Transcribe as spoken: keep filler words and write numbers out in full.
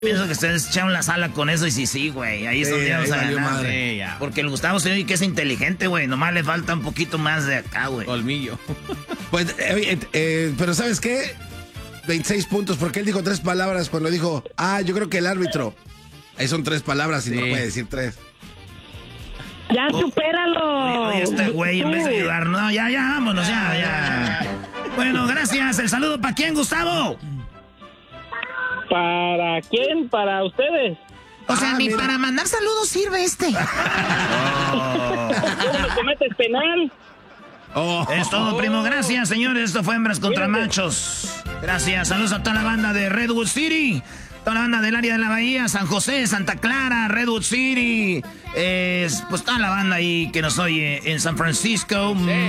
Pienso que ustedes echaron la sala con eso y sí, sí, güey. Ahí es Sí, donde vamos ahí a valió ganar. madre. Sí, ya. Porque el Gustavo se oye que es inteligente, güey. Nomás le falta un poquito más de acá, güey. Colmillo. Pues, eh, eh, pero ¿sabes qué? veintiséis puntos, porque él dijo tres palabras cuando dijo, ah, yo creo que el árbitro. Ahí son tres palabras y Sí. no puede decir tres. Ya, Oh. supéralo. Oye, oye, este güey, en vez de ayudar, no, ya, ya, vámonos, ya, ya. Bueno, gracias. El saludo para quién, Gustavo. ¿Para quién? Para ustedes. O sea, Ah, ni mira. para mandar saludos sirve este. ¿Cómo me cometes penal? Oh. Es todo, primo. Gracias, señores. Esto fue Hembras contra Cuídate. Machos. Gracias. Saludos a toda la banda de Redwood City. Toda la banda del área de la Bahía, San José, Santa Clara, Redwood City. Eh, pues toda la banda ahí que nos oye en San Francisco.